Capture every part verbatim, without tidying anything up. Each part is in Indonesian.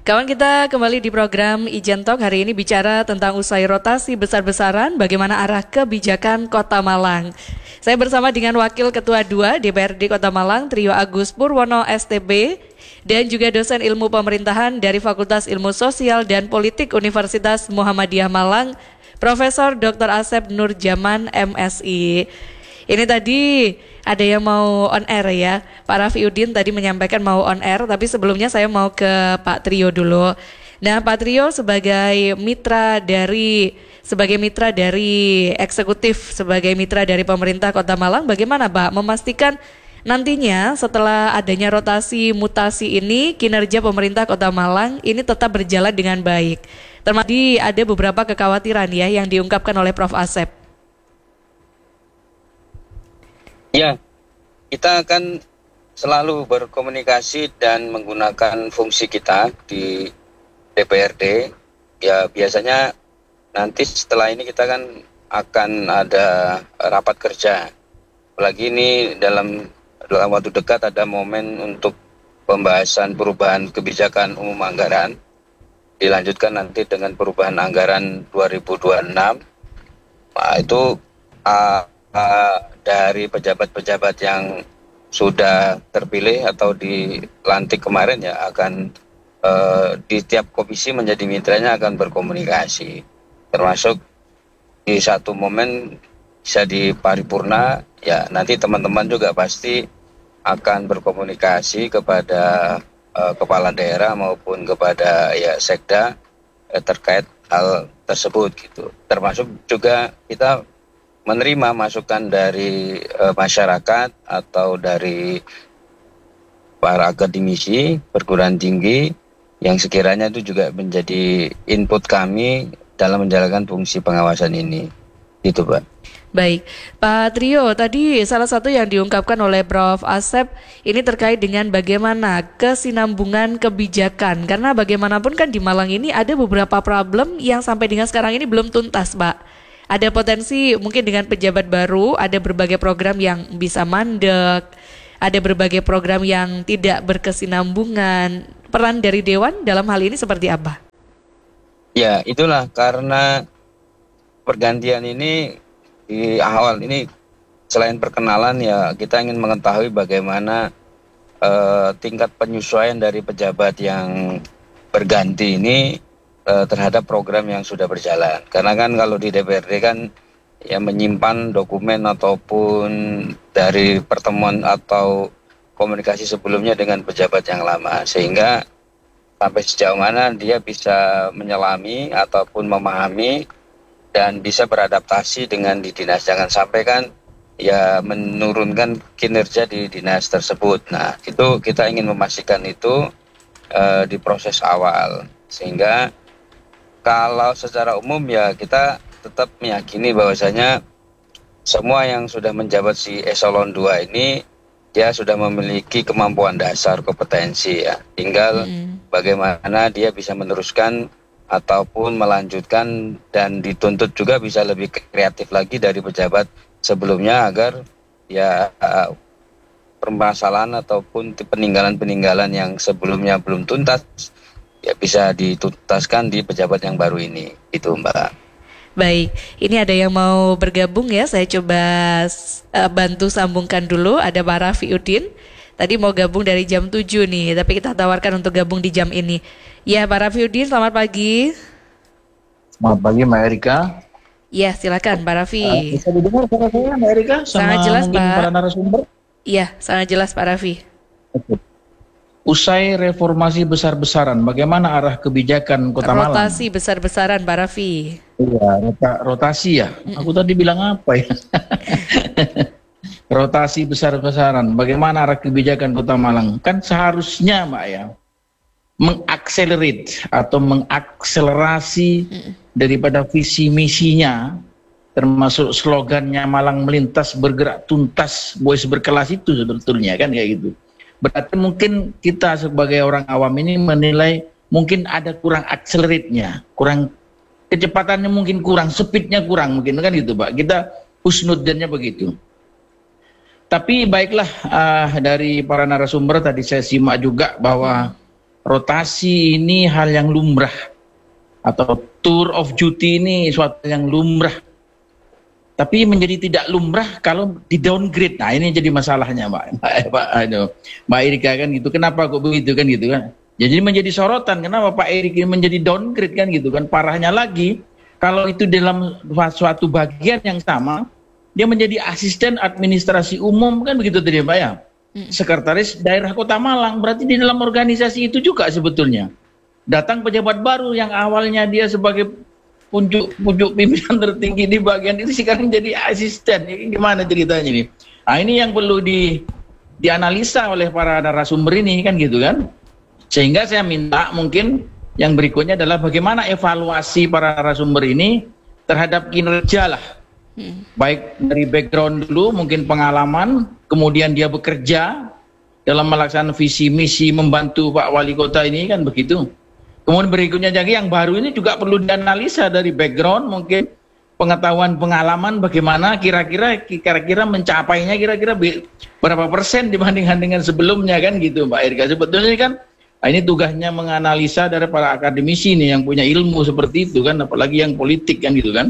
Kawan kita kembali di program Ijen Talk. Hari ini bicara tentang usai rotasi besar-besaran, bagaimana arah kebijakan Kota Malang. Saya bersama dengan Wakil Ketua dua D P R D Kota Malang, Trio Agus Purwono S T B, dan juga dosen ilmu pemerintahan dari Fakultas Ilmu Sosial dan Politik Universitas Muhammadiyah Malang, Profesor Doktor Asep Nurjaman M Si. Ini tadi ada yang mau on air ya, Pak Rafiuddin tadi menyampaikan mau on air, tapi sebelumnya saya mau ke Pak Trio dulu. Nah, Pak Trio sebagai mitra dari sebagai mitra dari eksekutif, sebagai mitra dari pemerintah Kota Malang, bagaimana Pak memastikan nantinya setelah adanya rotasi mutasi ini kinerja pemerintah Kota Malang ini tetap berjalan dengan baik? Termasuk ada beberapa kekhawatiran ya yang diungkapkan oleh Prof Asep. Ya, kita akan selalu berkomunikasi dan menggunakan fungsi kita di D P R D. Ya, biasanya nanti setelah ini kita kan akan ada rapat kerja. Apalagi ini dalam, dalam waktu dekat ada momen untuk pembahasan perubahan kebijakan umum anggaran. Dilanjutkan nanti dengan perubahan anggaran dua ribu dua puluh enam. Nah, itu uh, uh, dari pejabat-pejabat yang sudah terpilih atau dilantik kemarin ya akan uh, di tiap komisi menjadi mitranya akan berkomunikasi, termasuk di satu momen bisa di paripurna ya, nanti teman-teman juga pasti akan berkomunikasi kepada uh, kepala daerah maupun kepada ya sekda eh, terkait hal tersebut gitu. Termasuk juga kita menerima masukan dari e, masyarakat atau dari para akademisi perguruan tinggi yang sekiranya itu juga menjadi input kami dalam menjalankan fungsi pengawasan ini. Itu, Pak. Baik, Pak Trio, tadi salah satu yang diungkapkan oleh Prof Asep ini terkait dengan bagaimana kesinambungan kebijakan. Karena bagaimanapun kan di Malang ini ada beberapa problem yang sampai dengan sekarang ini belum tuntas, Pak. Ada potensi mungkin dengan pejabat baru, ada berbagai program yang bisa mandek, ada berbagai program yang tidak berkesinambungan. Peran dari Dewan dalam hal ini seperti apa? Ya, itulah karena pergantian ini di awal ini selain perkenalan ya kita ingin mengetahui bagaimana uh, tingkat penyesuaian dari pejabat yang berganti ini terhadap program yang sudah berjalan. Karena kan kalau di D P R D kan ya menyimpan dokumen ataupun dari pertemuan atau komunikasi sebelumnya dengan pejabat yang lama, sehingga sampai sejauh mana dia bisa menyelami ataupun memahami dan bisa beradaptasi dengan di dinas. Jangan sampai kan ya menurunkan kinerja di dinas tersebut. Nah, itu kita ingin memastikan itu uh, di proses awal, sehingga kalau secara umum ya kita tetap meyakini bahwasanya semua yang sudah menjabat si eselon dua ini dia sudah memiliki kemampuan dasar kompetensi ya. Tinggal hmm. bagaimana dia bisa meneruskan ataupun melanjutkan dan dituntut juga bisa lebih kreatif lagi dari pejabat sebelumnya agar ya uh, permasalahan ataupun peninggalan-peninggalan yang sebelumnya belum tuntas ya bisa dituntaskan di pejabat yang baru ini. Itu, Mbak. Baik, ini ada yang mau bergabung ya, saya coba uh, bantu sambungkan dulu. Ada Pak Rafiuddin, tadi mau gabung dari jam tujuh nih, tapi kita tawarkan untuk gabung di jam ini. Ya, Pak Rafiuddin, selamat pagi. Selamat pagi, Mbak Erika. Ya, silakan Pak Rafi. Uh, bisa didengar suara saya, Mbak Erika? Sama sangat jelas, Pak. Para narasumber? Iya, sangat jelas, Pak Rafi. Oke. Usai reformasi besar-besaran, bagaimana arah kebijakan Kota Malang? Rotasi besar-besaran, Pak Raffi. Iya, rota, rotasi ya. Mm. Aku tadi bilang apa ya? Rotasi besar-besaran. Bagaimana arah kebijakan Kota Malang? Kan seharusnya, Mbak ya, mengakselerate atau mengakselerasi mm. daripada visi misinya, termasuk slogannya Malang melintas bergerak tuntas boys berkelas itu sebetulnya kan kayak gitu. Berarti mungkin kita sebagai orang awam ini menilai mungkin ada kurang accelerate-nya, kurang kecepatannya, mungkin kurang speed-nya kurang mungkin kan gitu Pak. Kita husnudzannya begitu. Tapi baiklah, uh, dari para narasumber tadi saya simak juga bahwa rotasi ini hal yang lumrah atau tour of duty ini suatu yang lumrah. Tapi menjadi tidak lumrah kalau di downgrade. Nah ini jadi masalahnya Mbak, Mbak, Mbak, aduh, Mbak Erika kan gitu. Kenapa kok begitu kan gitu kan? Jadi menjadi sorotan. Kenapa Pak Erik ini menjadi downgrade kan gitu kan? Parahnya lagi kalau itu dalam suatu bagian yang sama, dia menjadi asisten administrasi umum kan begitu tadi Mbak ya. Sekretaris daerah Kota Malang, berarti di dalam organisasi itu juga sebetulnya. Datang pejabat baru yang awalnya dia sebagai pucuk-pucuk pimpinan tertinggi di bagian itu sekarang jadi asisten. Ini gimana ceritanya ini? Nah ini yang perlu di dianalisa oleh para narasumber ini kan gitu kan. Sehingga saya minta mungkin yang berikutnya adalah bagaimana evaluasi para narasumber ini terhadap kinerja lah. Hmm. Baik dari background dulu, mungkin pengalaman, kemudian dia bekerja dalam melaksanakan visi misi membantu Pak Wali Kota ini kan begitu. Kemudian berikutnya lagi yang baru ini juga perlu dianalisa dari background, mungkin pengetahuan pengalaman bagaimana kira-kira kira-kira mencapainya kira-kira berapa persen dibandingkan dengan sebelumnya kan gitu Mbak Erika. Sebetulnya kan nah ini tugasnya menganalisa dari para akademisi nih yang punya ilmu seperti itu kan, apalagi yang politik kan gitu kan.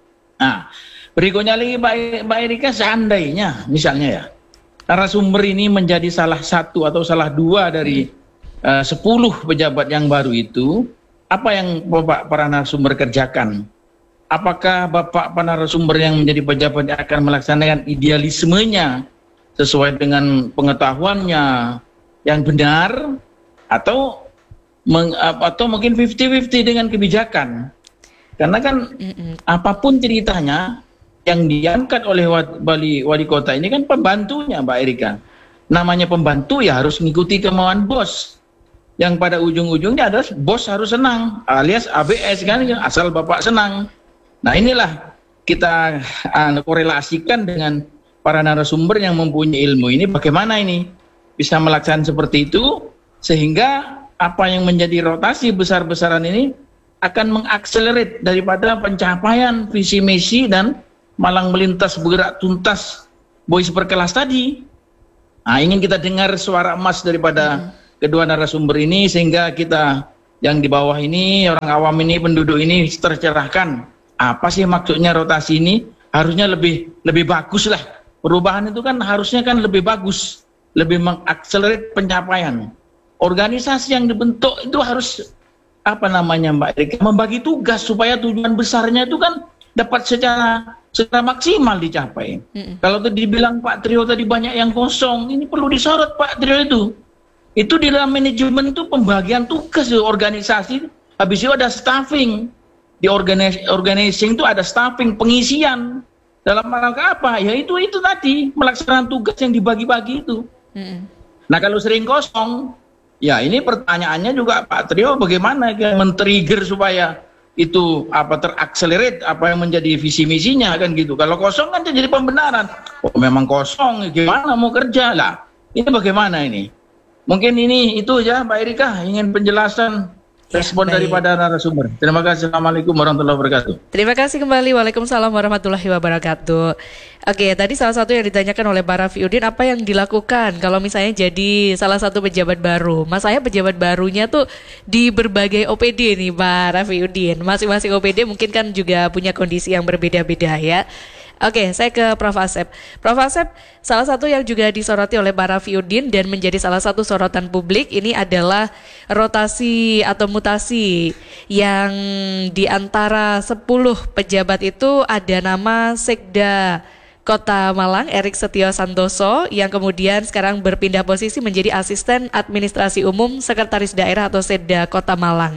Nah berikutnya lagi Mbak, Mbak Erika, seandainya misalnya ya narasumber ini menjadi salah satu atau salah dua dari uh, sepuluh pejabat yang baru itu, apa yang Bapak para narasumber kerjakan? Apakah Bapak para narasumber yang menjadi pejabat akan melaksanakan idealismenya sesuai dengan pengetahuannya yang benar, atau meng, atau mungkin lima puluh lima puluh dengan kebijakan? Karena kan Mm-mm. apapun ceritanya yang diangkat oleh wali, wali kota ini kan pembantunya Mbak Erika. Namanya pembantu ya harus mengikuti kemauan bos. Yang pada ujung-ujungnya adalah bos harus senang, alias A B S kan, asal Bapak senang. Nah inilah kita uh, korelasikan dengan para narasumber yang mempunyai ilmu ini, bagaimana ini bisa melaksanakan seperti itu, sehingga apa yang menjadi rotasi besar-besaran ini akan mengakselerate daripada pencapaian visi misi dan malang melintas bergerak tuntas boys berkelas tadi. Nah, ingin kita dengar suara emas daripada hmm. kedua narasumber ini sehingga kita yang di bawah ini, orang awam ini, penduduk ini tercerahkan. Apa sih maksudnya rotasi ini? Harusnya lebih lebih bagus lah. Perubahan itu kan harusnya kan lebih bagus, lebih mengakselerate pencapaian. Organisasi yang dibentuk itu harus apa namanya Mbak Erika, membagi tugas supaya tujuan besarnya itu kan dapat secara secara maksimal dicapai. Mm-mm. Kalau tadi dibilang Pak Trio tadi banyak yang kosong, ini perlu disorot Pak Trio itu. Itu di dalam manajemen itu pembagian tugas di organisasi, habis itu ada staffing. Di organis- organizing itu ada staffing, pengisian. Dalam rangka apa? Ya itu itu tadi, melaksanakan tugas yang dibagi-bagi itu. Mm-mm. Nah kalau sering kosong, ya ini pertanyaannya juga Pak Trio bagaimana men-trigger supaya itu apa terakselerate apa yang menjadi visi misinya kan gitu. Kalau kosong kan jadi pembenaran. Oh memang kosong, gimana mau kerja lah. Ini bagaimana ini? Mungkin ini itu ya Mbak Erika, ingin penjelasan respon ya, daripada narasumber. Terima kasih. Assalamualaikum warahmatullahi wabarakatuh. Terima kasih kembali. Waalaikumsalam warahmatullahi wabarakatuh. Oke, tadi salah satu yang ditanyakan oleh Pak Rafiuddin, apa yang dilakukan kalau misalnya jadi salah satu pejabat baru. Mas saya pejabat barunya tuh di berbagai O P D nih Pak Rafiuddin. Masing-masing O P D mungkin kan juga punya kondisi yang berbeda-beda ya. Oke, saya ke Prof Asep. Prof Asep, salah satu yang juga disoroti oleh Pak Rafiuddin dan menjadi salah satu sorotan publik ini adalah rotasi atau mutasi yang di antara sepuluh pejabat itu ada nama Sekda Kota Malang Erik Setio Santoso yang kemudian sekarang berpindah posisi menjadi asisten administrasi umum sekretaris daerah atau Setda Kota Malang.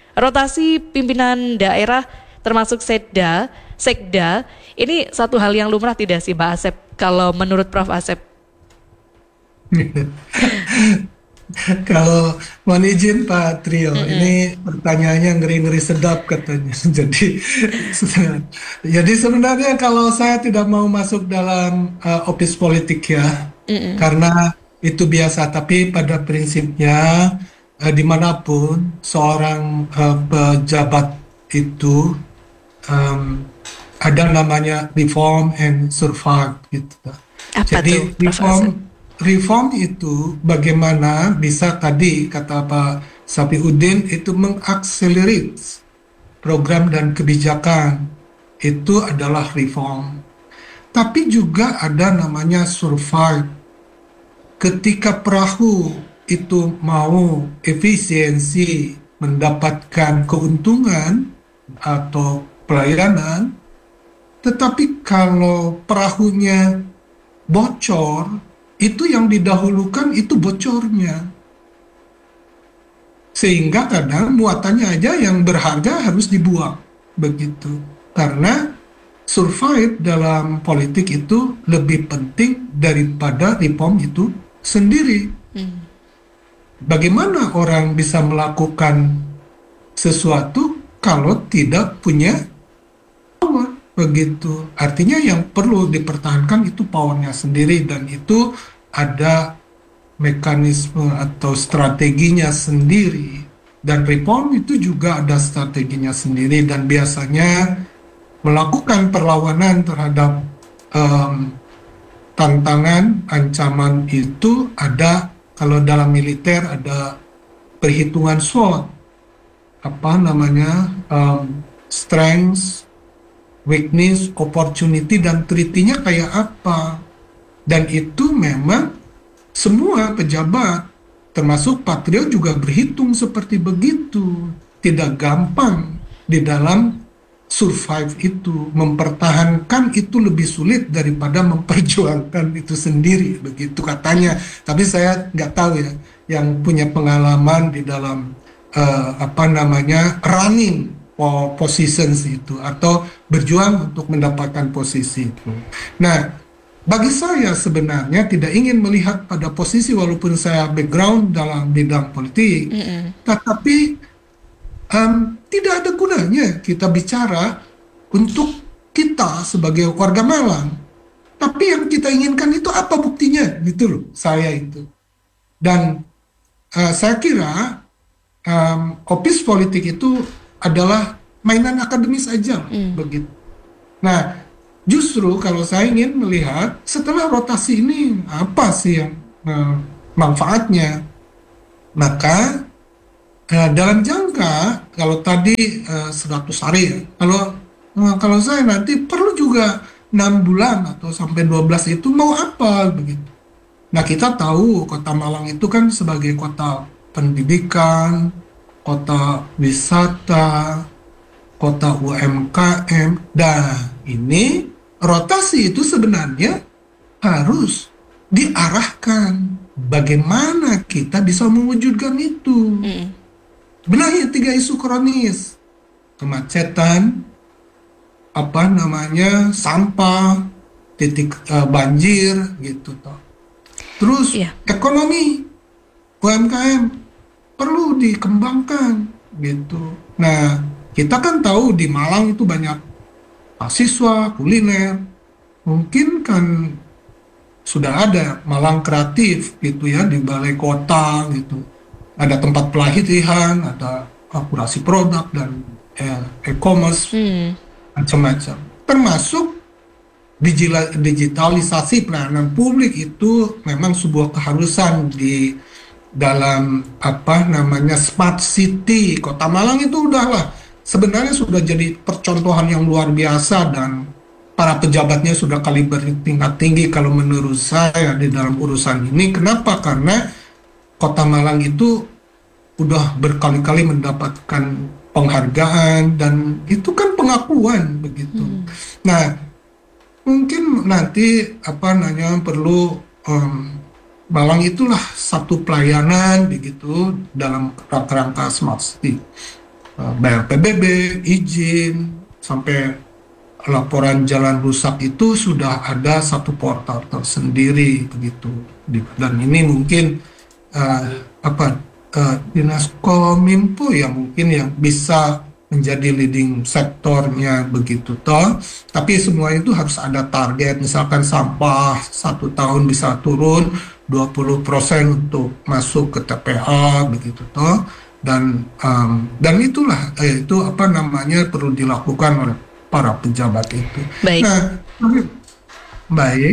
Rotasi pimpinan daerah termasuk Setda, Sekda, ini satu hal yang lumrah tidak sih Pak Asep kalau menurut Prof Asep? Kalau mohon izin Pak Trio, mm-hmm. ini pertanyaannya ngeri-ngeri sedap katanya. Jadi, jadi sebenarnya kalau saya tidak mau masuk dalam uh, opis politik ya, mm-hmm. karena itu biasa. Tapi pada prinsipnya uh, dimanapun seorang uh, pejabat itu um, ada namanya reform and survive gitu. Apa Jadi tuh, reform Reform itu bagaimana bisa tadi kata Pak Safiuddin itu mengakselerate program dan kebijakan, itu adalah reform. Tapi juga ada namanya survive. Ketika perahu itu mau efisiensi, mendapatkan keuntungan atau pelayanan, tetapi kalau perahunya bocor, itu yang didahulukan itu bocornya. Sehingga kadang muatannya aja yang berharga harus dibuang, begitu. Karena survive dalam politik itu lebih penting daripada reform itu sendiri. Hmm. Bagaimana orang bisa melakukan sesuatu kalau tidak punya power, begitu. Artinya yang perlu dipertahankan itu powernya sendiri, dan itu ada mekanisme atau strateginya sendiri. Dan reform itu juga ada strateginya sendiri, dan biasanya melakukan perlawanan terhadap um, tantangan, ancaman itu ada. Kalau dalam militer ada perhitungan SWOT, apa namanya, um, strength, weakness, opportunity, dan treaty-nya kayak apa. Dan itu memang semua pejabat, termasuk Patrio, juga berhitung seperti begitu. Tidak gampang di dalam survive itu. Mempertahankan itu lebih sulit daripada memperjuangkan itu sendiri, begitu katanya. Tapi saya nggak tahu ya, yang punya pengalaman di dalam uh, apa namanya running for positions itu, atau berjuang untuk mendapatkan posisi itu. Nah, bagi saya sebenarnya tidak ingin melihat pada posisi, walaupun saya background dalam bidang politik, mm-hmm. tetapi um, tidak ada gunanya kita bicara untuk kita sebagai warga Malang. Tapi yang kita inginkan itu apa buktinya, gitu loh, saya itu. Dan uh, saya kira um, office politik itu adalah mainan akademis aja, mm. begitu. Nah, justru kalau saya ingin melihat setelah rotasi ini apa sih yang uh, manfaatnya, maka uh, dalam jangka, kalau tadi uh, seratus hari ya, kalau uh, kalau saya nanti perlu juga enam bulan atau sampai dua belas, itu mau apa begitu. Nah, kita tahu Kota Malang itu kan sebagai kota pendidikan, kota wisata, kota U M K M. Dan ini rotasi itu sebenarnya harus diarahkan bagaimana kita bisa mewujudkan itu. Mm. Benahi tiga isu kronis: kemacetan, apa namanya, sampah, titik uh, banjir, gitu toh. Terus yeah. ekonomi, U M K M perlu dikembangkan, gitu. Nah, kita kan tahu di Malang itu banyak mahasiswa, kuliner. Mungkin kan sudah ada Malang Kreatif gitu ya di balai kota gitu. Ada tempat pelatihan, ada akurasi produk dan eh, e-commerce, hmm. macam-macam. Termasuk digitalisasi pelayanan publik itu memang sebuah keharusan di dalam apa namanya smart city. Kota Malang itu udahlah sebenarnya sudah jadi percontohan yang luar biasa, dan para pejabatnya sudah kaliber tingkat tinggi kalau menurut saya di dalam urusan ini. Kenapa? Karena Kota Malang itu udah berkali-kali mendapatkan penghargaan, dan itu kan pengakuan begitu. Hmm. Nah, mungkin nanti apa namanya perlu um, Malang itulah satu pelayanan begitu dalam kerangka smart city. Bayar P B B, izin, sampai laporan jalan rusak itu sudah ada satu portal tersendiri begitu. Dan ini mungkin uh, apa uh, Dinas Kominfo yang mungkin yang bisa menjadi leading sektornya begitu toh. Tapi semua itu harus ada target, misalkan sampah satu tahun bisa turun dua puluh persen untuk masuk ke T P A begitu toh. Dan um, dan itulah eh, itu apa namanya perlu dilakukan oleh para pejabat itu. Baik. Nah, baik.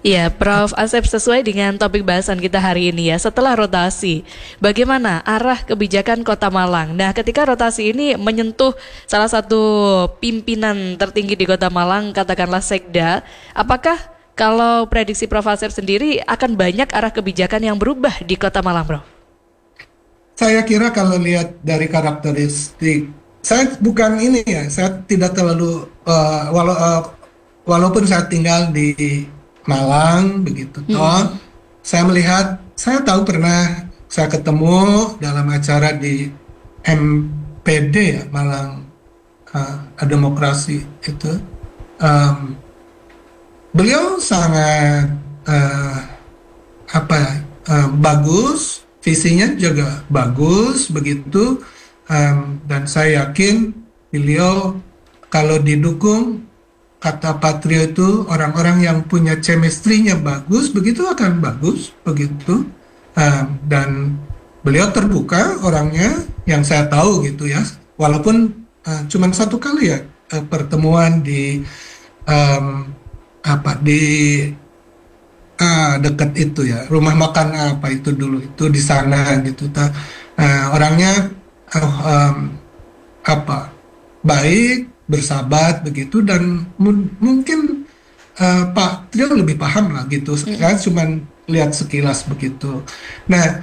Iya, Prof Asep, sesuai dengan topik bahasan kita hari ini ya, setelah rotasi, bagaimana arah kebijakan Kota Malang? Nah, ketika rotasi ini menyentuh salah satu pimpinan tertinggi di Kota Malang, katakanlah Sekda, apakah kalau prediksi Prof Asep sendiri akan banyak arah kebijakan yang berubah di Kota Malang, Prof? Saya kira kalau lihat dari karakteristik, saya bukan ini ya, saya tidak terlalu, uh, walau, uh, walaupun saya tinggal di Malang begitu toh, Hmm. saya melihat, saya tahu pernah saya ketemu dalam acara di M P D ya, Malang uh, Demokrasi itu. Um, beliau sangat uh, apa ya, uh, bagus, visinya juga bagus begitu. Um, dan saya yakin beliau kalau didukung, kata Patrio itu, orang-orang yang punya chemistry-nya bagus, begitu akan bagus, begitu. Um, dan beliau terbuka orangnya, yang saya tahu gitu ya. Walaupun uh, cuma satu kali ya uh, pertemuan di um, apa di uh, dekat itu ya, rumah makan apa itu dulu itu di sana gitu. Ta, uh, orangnya uh, um, apa baik, bersahabat begitu, dan mu- mungkin uh, Pak Trio lebih paham lah gitu. Saya cuma lihat sekilas begitu. Nah,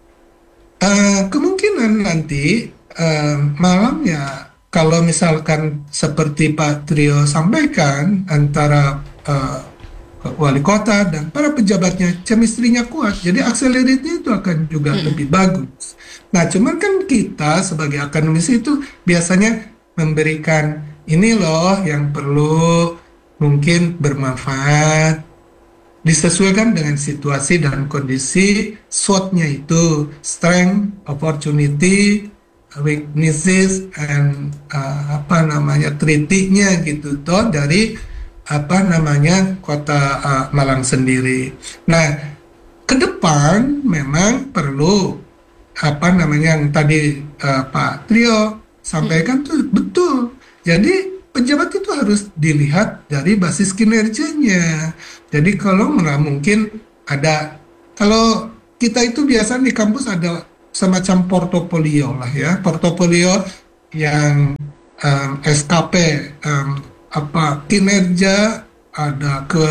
uh, kemungkinan nanti uh, malam ya, kalau misalkan seperti Pak Trio sampaikan, antara uh, wali kota dan para pejabatnya chemistry-nya kuat, jadi accelerate-nya itu akan juga lebih bagus. Nah, cuman kan kita sebagai akademisi itu biasanya memberikan ini loh yang perlu mungkin bermanfaat, disesuaikan dengan situasi dan kondisi SWOT-nya itu, strength, opportunity, weaknesses, and uh, apa namanya treaty-nya gitu toh dari apa namanya Kota uh, Malang sendiri. Nah, ke depan memang perlu apa namanya yang tadi uh, Pak Trio sampaikan tuh betul. Jadi pejabat itu harus dilihat dari basis kinerjanya. Jadi kalau nggak mungkin ada, kalau kita itu biasa di kampus ada semacam portofolio lah ya, portofolio yang um, S K P, um, apa kinerja, ada ke